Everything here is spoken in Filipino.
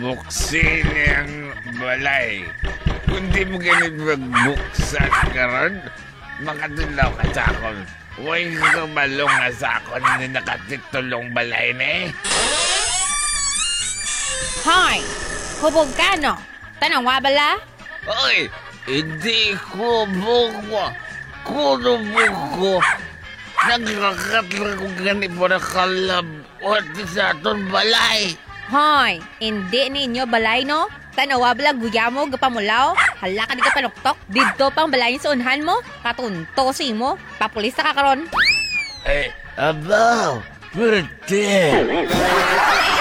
buksin ang balay. Kung di mo ganit magbuksan ka ron, makatulaw ka sa akon. Huwag ka malong nga sa akon na nakatitulong balay na eh. Hoy! Hubog ka, no? Tanawa bala? Oy! Hindi ko buko. Kuno buko. Nagkakatla ko ganit mo na kalabot sa aton balay. Hoy! Hindi ninyo balay, no? Tanawa bala guyamo gapamulaw? Hala ka di ka panuktok? Dito pang balay sa unhan mo? Katuntosi mo? Papulis ka karon? Eh, abaw! Pwede!